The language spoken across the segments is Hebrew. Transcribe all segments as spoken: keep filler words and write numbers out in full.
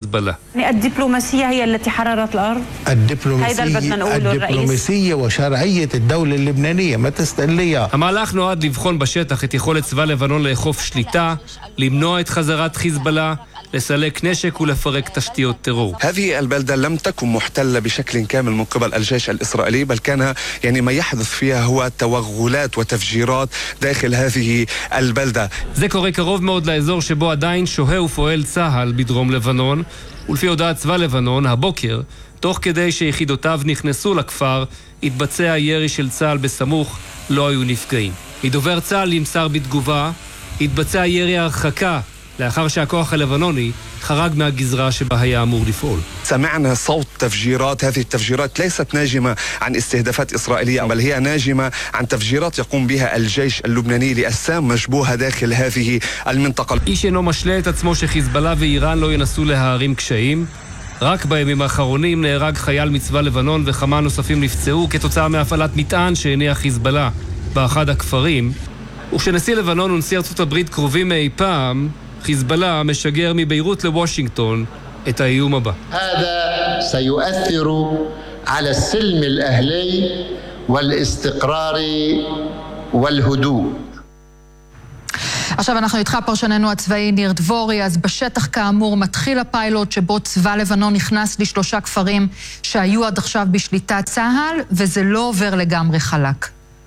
חיזבאללה. الدبلوماسية هي التي حررت الأرض. الدبلوماسية الدبلوماسية وشرعية الدولة اللبنانية ما تستقلية. המהלך נועד לבחון בשטח את יכולת צבא לבנון לאכוף שליטה, למנוע את חזרת חיזבאללה, לסלק نشك ולפרק تشتيات טרור. هذه البلدة لم تكن محتلة بشكل كامل من قبل الجيش الإسرائيلي، بل كان يعني ما يحدث فيها هو توغلات وتفجيرات داخل هذه البلدة. זה קורה קרוב מאוד לאזור שבו עדיין שוהה ופועל צה"ל בדרום לבנון, ולפי הודעת צבא לבנון, הבוקר, תוך כדי שיחידותיו נכנסו לכפר, התבצע ירי של צה"ל בסמוך, לא היו נפגעים. מדובר צה"ל נמסר בתגובה, התבצע ירי הרחקה, לאחר שהכוח הלבנוני חרג מהגזרה שבה היה אמור לפעול. سمعنا صوت تفجيرات، هذه التفجيرات ليست ناجمة عن استهدافات إسرائيلية، بل هي ناجمة عن تفجيرات يقوم بها الجيش اللبناني لأجسام مشبوهة داخل هذه المنطقة. איש אינו משלה את עצמו שחיזבאללה ואיראן לא ינסו להערים קשיים. רק בימים האחרונים נהרג חייל מצבא לבנון וכמה נוספים נפצעו כתוצאה מהפעלת מטען שהניח חיזבאללה באחד הכפרים. וכשנשיא לבנון ונשיא ארצות הברית קרובים מאי פעם, חיזבאללה משגר מביירות לוושינגטון את האיום הבא. هذا سيؤثر على السلم الأهلي والاستقرار والهدوء. עכשיו אנחנו איתך פרשננו הצבאי ניר דבורי. אז בשטח כאמור מתחיל הפיילוט שבו צבא לבנון נכנס לשלושה כפרים שהיו עד עכשיו בשליטת צה"ל, וזה לא עובר לגמרי חלק.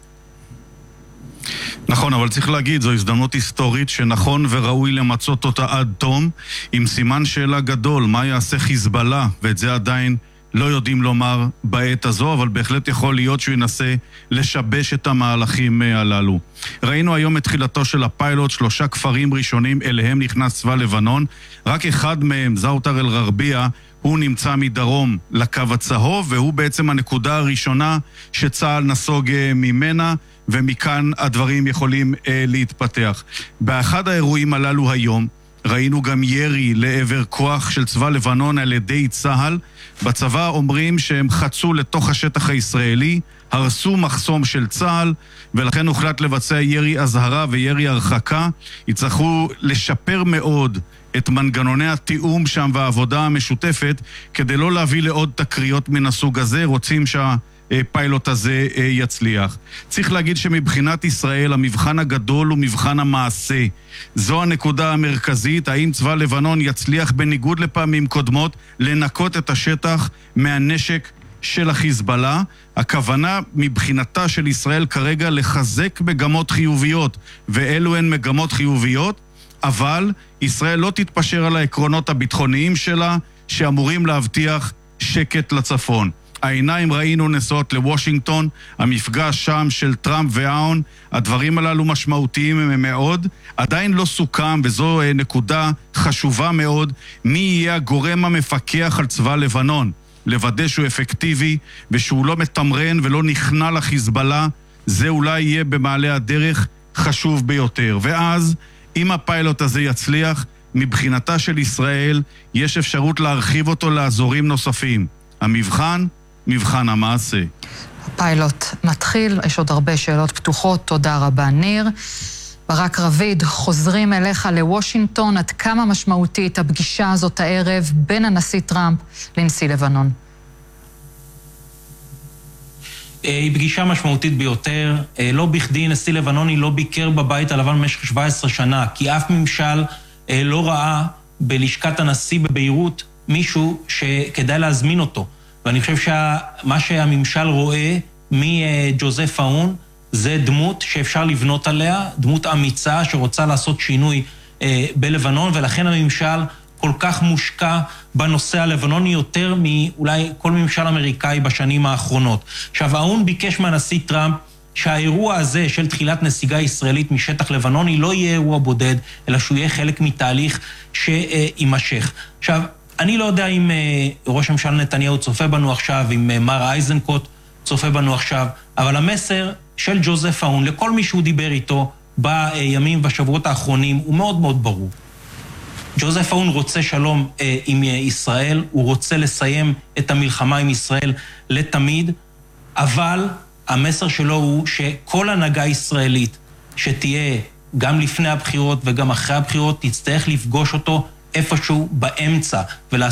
נכון, אבל צריך להגיד, זו הזדמנות היסטורית שנכון וראוי למצות אותה עד תום, עם סימן שאלה גדול, מה יעשה חיזבאללה, ואת זה עדיין לא יודעים לומר בעת הזו, אבל בהחלט יכול להיות שהוא ינסה לשבש את המהלכים הללו. ראינו היום את תחילתו של הפיילוט, שלושה כפרים ראשונים, אליהם נכנס צבא לבנון, רק אחד מהם, זאוטר אל-גרבייה, הוא נמצא מדרום לקו הצהוב, והוא בעצם הנקודה הראשונה שצה"ל נסוג ממנה, ומכאן הדברים יכולים אה, להתפתח. באחד האירועים הללו היום, ראינו גם ירי לעבר כוח של צבא לבנון על ידי צה"ל. בצבא אומרים שהם חצו לתוך השטח הישראלי, הרסו מחסום של צה"ל, ולכן הוחלט לבצע ירי הזהרה וירי הרחקה. יצטרכו לשפר מאוד את מנגנוני התיאום שם והעבודה המשותפת, כדי לא להביא לעוד תקריות מן הסוג הזה. רוצים שה... פיילוט הזה יצליח. צריך להגיד שמבחינת ישראל המבחן הגדול הוא מבחן המעשה. זו הנקודה המרכזית, האם צבא לבנון יצליח בניגוד לפעמים קודמות לנקות את השטח מהנשק של החיזבאללה. הכוונה מבחינתה של ישראל כרגע לחזק מגמות חיוביות, ואלו הן מגמות חיוביות, אבל ישראל לא תתפשר על העקרונות הביטחוניים שלה שאמורים להבטיח שקט לצפון. העיניים ראינו נשואות לוושינגטון, המפגש שם של טראמפ והאון, הדברים הללו משמעותיים מאוד. עדיין לא סוכם, וזו נקודה חשובה מאוד, מי יהיה הגורם המפקח על צבא לבנון, לוודא שהוא אפקטיבי ושהוא לא מתמרן ולא נכנע לחיזבאללה. זה אולי יהיה במעלה הדרך חשוב ביותר. ואז אם הפיילוט הזה יצליח, מבחינתה של ישראל יש אפשרות להרחיב אותו לאזורים נוספים. המבחן מבחן המעשה. הפיילוט מתחיל, יש עוד הרבה שאלות פתוחות. תודה רבה ניר. ברק רביד, חוזרים אליך לוושינגטון. עד כמה משמעותית הפגישה הזאת הערב בין הנשיא טראמפ לנשיא לבנון? היא פגישה משמעותית ביותר. לא בכדי נשיא לבנוני לא ביקר בבית הלבן במשך שבע עשרה שנה, כי אף ממשל לא ראה בלשכת הנשיא בביירות מישהו שכדאי להזמין אותו. ואני חושב שמה שהממשל רואה מג'וזף אאון זה דמות שאפשר לבנות עליה, דמות אמיצה שרוצה לעשות שינוי אה, בלבנון, ולכן הממשל כל כך מושקע בנושא הלבנוני יותר מאולי כל ממשל אמריקאי בשנים האחרונות. עכשיו, אאון ביקש מהנשיא טראמפ שהאירוע הזה של תחילת נסיגה ישראלית משטח לבנוני לא יהיה אירוע בודד, אלא שהוא יהיה חלק מתהליך שימשך. עכשיו, אני לא יודע אם uh, ראש הממשלה נתניהו צופה בנו עכשיו, אם uh, מר אייזנקוט צופה בנו עכשיו, אבל המסר של ג'וזף אאון לכל מי שהוא דיבר איתו בימים ובשבועות האחרונים הוא מאוד מאוד ברור. ג'וזף אאון רוצה שלום uh, עם uh, ישראל, הוא רוצה לסיים את המלחמה עם ישראל לתמיד, אבל המסר שלו הוא שכל הנהגה ישראלית שתהיה גם לפני הבחירות וגם אחרי הבחירות תצטרך לפגוש אותו איפשהו באמצע,